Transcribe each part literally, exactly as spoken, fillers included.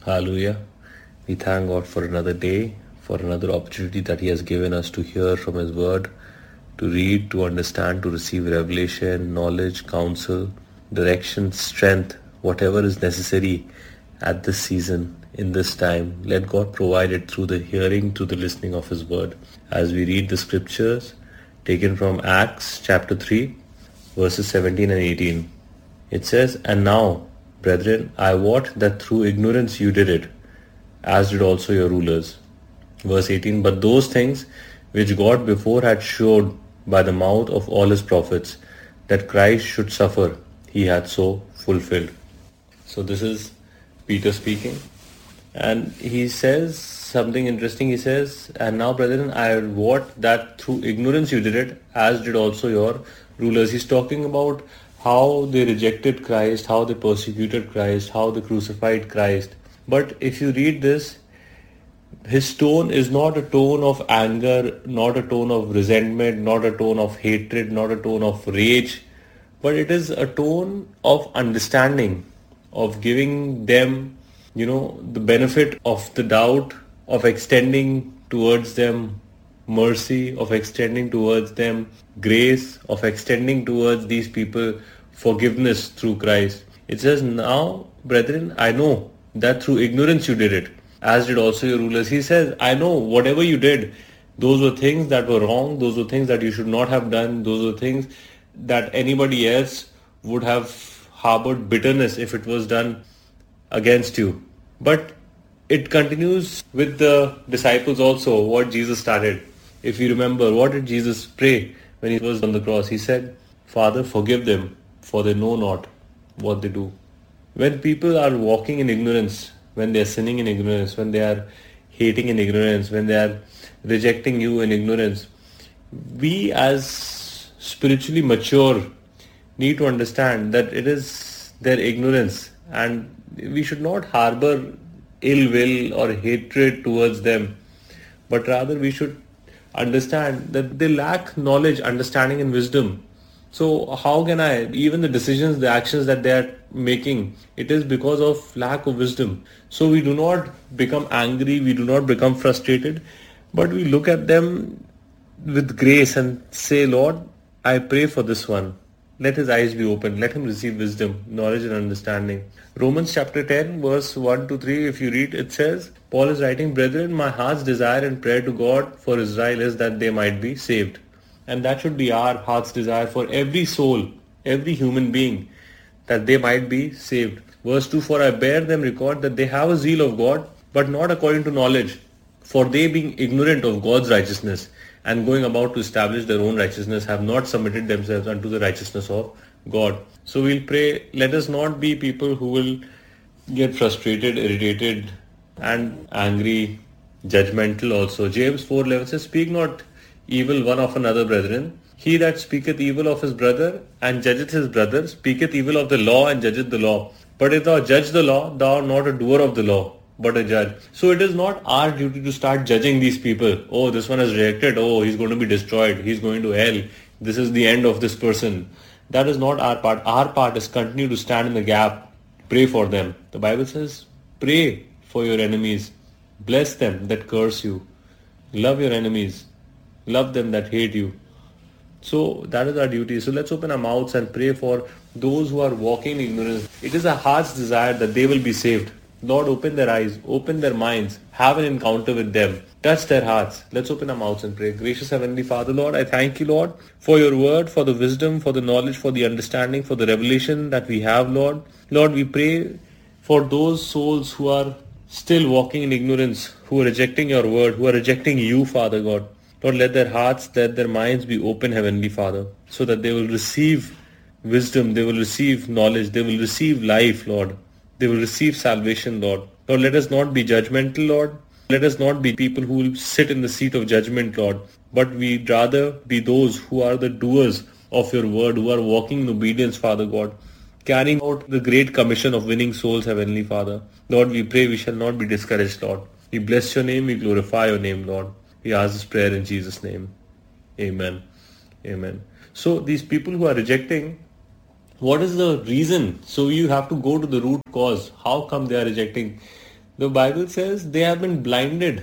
Hallelujah. We thank God for another day, for another opportunity that He has given us to hear from His Word, to read, to understand, to receive revelation, knowledge, counsel, direction, strength, whatever is necessary at this season, in this time. Let God provide it through the hearing, through the listening of His Word. As we read the scriptures taken from Acts chapter three, verses seventeen and eighteen. It says, "And now, brethren, I wot that through ignorance you did it, as did also your rulers." Verse eighteen, "But those things which God before had showed by the mouth of all his prophets, that Christ should suffer, he hath so fulfilled." So this is Peter speaking. And he says something interesting. He says, "And now, brethren, I wot that through ignorance you did it, as did also your rulers." He's talking about how they rejected Christ, how they persecuted Christ, how they crucified Christ. But if you read this, his tone is not a tone of anger, not a tone of resentment, not a tone of hatred, not a tone of rage, but it is a tone of understanding, of giving them, you know, the benefit of the doubt, of extending towards them mercy, of extending towards them grace, of extending towards these people forgiveness through Christ. It says, "Now, brethren, I know that through ignorance you did it, as did also your rulers." He says, I know whatever you did, those were things that were wrong, those were things that you should not have done, those were things that anybody else would have harbored bitterness if it was done against you. But it continues with the disciples also, what Jesus started. If you remember, what did Jesus pray when he was on the cross? He said, "Father, forgive them, for they know not what they do." When people are walking in ignorance, when they are sinning in ignorance, when they are hating in ignorance, when they are rejecting you in ignorance, we as spiritually mature need to understand that it is their ignorance, and we should not harbor ill will or hatred towards them, but rather we should understand that they lack knowledge, understanding and wisdom. So how can I, even the decisions, the actions that they are making, it is because of lack of wisdom. So we do not become angry, we do not become frustrated, but we look at them with grace and say, "Lord, I pray for this one. Let his eyes be open. Let him receive wisdom, knowledge and understanding." Romans chapter ten, verse one to three, if you read, it says, Paul is writing, "Brethren, my heart's desire and prayer to God for Israel is that they might be saved." And that should be our heart's desire for every soul, every human being, that they might be saved. Verse two, "For I bear them record that they have a zeal of God, but not according to knowledge. For they, being ignorant of God's righteousness, and going about to establish their own righteousness, have not submitted themselves unto the righteousness of God." So we'll pray, let us not be people who will get frustrated, irritated, and angry, judgmental also. James four eleven says, "Speak not evil one of another, brethren. He that speaketh evil of his brother and judgeth his brother speaketh evil of the law and judgeth the law. But if thou judge the law, thou art not a doer of the law, but a judge." So it is not our duty to start judging these people. Oh, this one has rejected. Oh, he's going to be destroyed. He's going to hell. This is the end of this person. That is not our part. Our part is continue to stand in the gap. Pray for them. The Bible says, pray for your enemies. Bless them that curse you. Love your enemies. Love them that hate you. So that is our duty. So let's open our mouths and pray for those who are walking in ignorance. It is our heart's desire that they will be saved. Lord, open their eyes, open their minds, have an encounter with them, touch their hearts. Let's open our mouths and pray. Gracious Heavenly Father, Lord, I thank you, Lord, for your word, for the wisdom, for the knowledge, for the understanding, for the revelation that we have, Lord. Lord, we pray for those souls who are still walking in ignorance, who are rejecting your word, who are rejecting you, Father God. Lord, let their hearts, let their minds be open, Heavenly Father, so that they will receive wisdom, they will receive knowledge, they will receive life, Lord. They will receive salvation, Lord. Lord, let us not be judgmental, Lord. Let us not be people who will sit in the seat of judgment, Lord. But we rather be those who are the doers of your word, who are walking in obedience, Father God, carrying out the great commission of winning souls, Heavenly Father. Lord, we pray we shall not be discouraged, Lord. We bless your name, we glorify your name, Lord. We ask this prayer in Jesus' name. Amen. Amen. So these people who are rejecting, what is the reason? So you have to go to the root cause. How come they are rejecting? The Bible says they have been blinded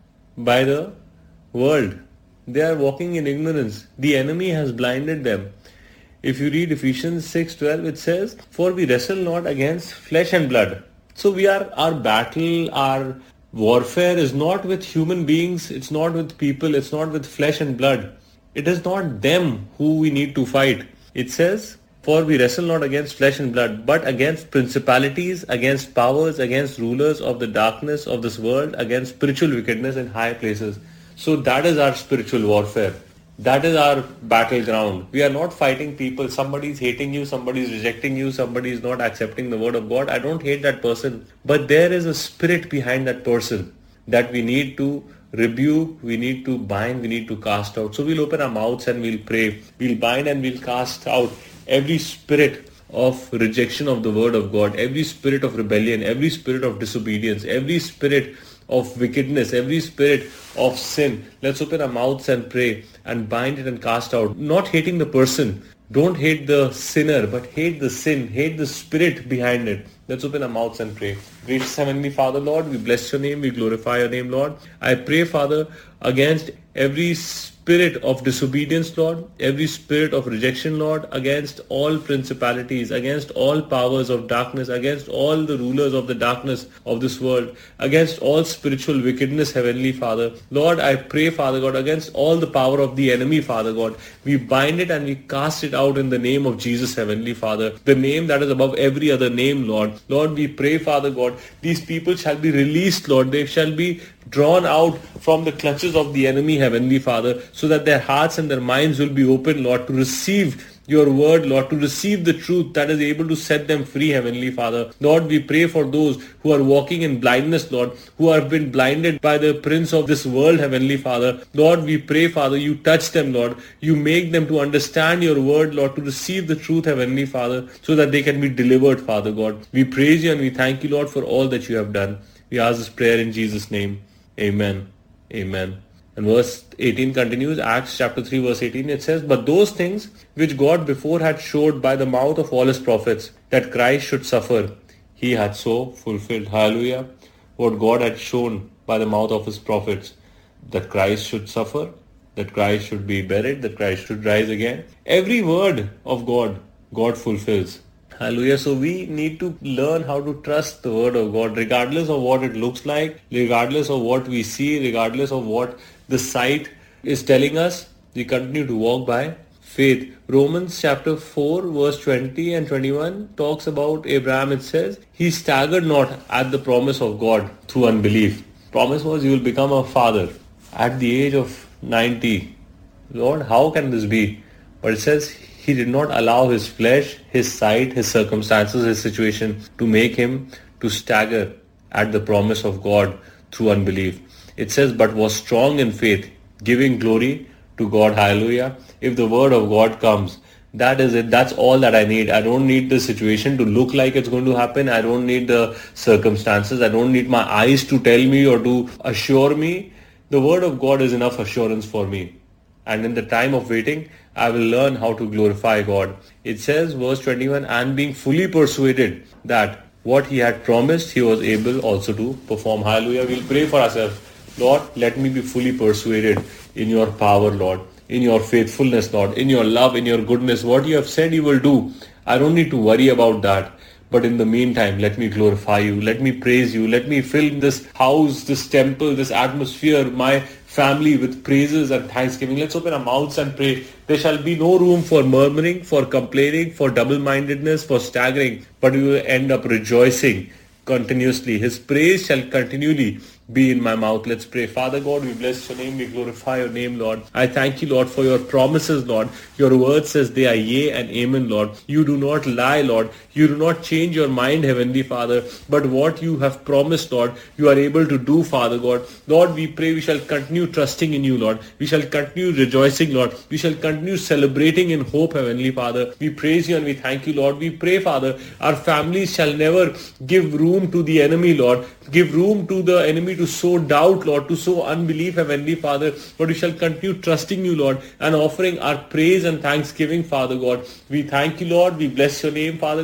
by the world. They are walking in ignorance. The enemy has blinded them. If you read Ephesians six twelve, it says, "For we wrestle not against flesh and blood." So we are, our battle, our warfare is not with human beings, it's not with people, it's not with flesh and blood. It is not them who we need to fight. It says, "For we wrestle not against flesh and blood, but against principalities, against powers, against rulers of the darkness of this world, against spiritual wickedness in high places." So that is our spiritual warfare. That is our battleground. We are not fighting people. Somebody is hating you, somebody is rejecting you, somebody is not accepting the word of God. I don't hate that person. But there is a spirit behind that person that we need to rebuke, we need to bind, we need to cast out. So we'll open our mouths and we'll pray. We'll bind and we'll cast out every spirit of rejection of the word of God, every spirit of rebellion, every spirit of disobedience, every spirit of wickedness, every spirit of sin. Let's open our mouths and pray and bind it and cast out. Not hating the person. Don't hate the sinner, but hate the sin, hate the spirit behind it. Let's open our mouths and pray. Gracious Heavenly Father, Lord, we bless your name, we glorify your name, Lord. I pray, Father, against every spirit of disobedience, Lord, every spirit of rejection, Lord, against all principalities, against all powers of darkness, against all the rulers of the darkness of this world, against all spiritual wickedness, Heavenly Father. Lord, I pray, Father God, against all the power of the enemy, Father God. We bind it and we cast it out in the name of Jesus, Heavenly Father, the name that is above every other name, Lord. Lord, we pray, Father God, these people shall be released, Lord. They shall be drawn out from the clutches of the enemy, Heavenly Father, so that their hearts and their minds will be open, Lord, to receive your word, Lord, to receive the truth that is able to set them free, Heavenly Father. Lord, we pray for those who are walking in blindness, Lord, who have been blinded by the prince of this world, Heavenly Father. Lord, we pray, Father, you touch them, Lord. You make them to understand your word, Lord, to receive the truth, Heavenly Father, so that they can be delivered, Father God. We praise you and we thank you, Lord, for all that you have done. We ask this prayer in Jesus' name. Amen. Amen. And verse eighteen continues, Acts chapter three verse eighteen, it says, "But those things which God before had showed by the mouth of all his prophets, that Christ should suffer, he had so fulfilled." Hallelujah. What God had shown by the mouth of his prophets, that Christ should suffer, that Christ should be buried, that Christ should rise again. Every word of God, God fulfills. Hallelujah. So we need to learn how to trust the word of God, regardless of what it looks like, regardless of what we see, regardless of what the sight is telling us. We continue to walk by faith. Romans chapter four verse twenty and twenty-one talks about Abraham. It says, "He staggered not at the promise of God through unbelief." Promise was you will become a father at the age of ninety. Lord, how can this be? But it says he did not allow his flesh, his sight, his circumstances, his situation to make him to stagger at the promise of God through unbelief. It says, "But was strong in faith, giving glory to God." Hallelujah. If the word of God comes, that is it. That's all that I need. I don't need the situation to look like it's going to happen. I don't need the circumstances. I don't need my eyes to tell me or to assure me. The word of God is enough assurance for me. And in the time of waiting, I will learn how to glorify God. It says, verse twenty-one, "And being fully persuaded that what he had promised, he was able also to perform." Hallelujah. We'll pray for ourselves. Lord, let me be fully persuaded in your power, Lord, in your faithfulness, Lord, in your love, in your goodness. What you have said you will do, I don't need to worry about that. But in the meantime, let me glorify you. Let me praise you. Let me fill this house, this temple, this atmosphere, my family with praises and thanksgiving. Let's open our mouths and pray. There shall be no room for murmuring, for complaining, for double-mindedness, for staggering, but we will end up rejoicing continuously. His praise shall continually be in my mouth. Let's pray. Father God, we bless your name. We glorify your name, Lord. I thank you, Lord, for your promises, Lord. Your word says they are yea and amen, Lord. You do not lie, Lord. You do not change your mind, Heavenly Father. But what you have promised, Lord, you are able to do, Father God. Lord, we pray we shall continue trusting in you, Lord. We shall continue rejoicing, Lord. We shall continue celebrating in hope, Heavenly Father. We praise you and we thank you, Lord. We pray, Father, our families shall never give room to the enemy, Lord. Give room to the enemy to sow doubt, Lord, to sow unbelief, Heavenly Father. But we shall continue trusting you, Lord, and offering our praise and thanksgiving, Father God. We thank you, Lord. We bless your name, Father God.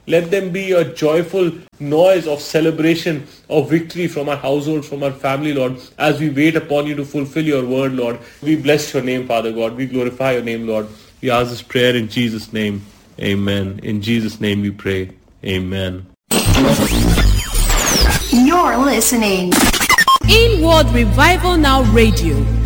Let them be a joyful noise of celebration, of victory from our household, from our family, Lord, as we wait upon you to fulfill your word, Lord. We bless your name, Father God. We glorify your name, Lord. We ask this prayer in Jesus' name. Amen. In Jesus' name we pray. Amen. You're listening. Inward Revival Now Radio.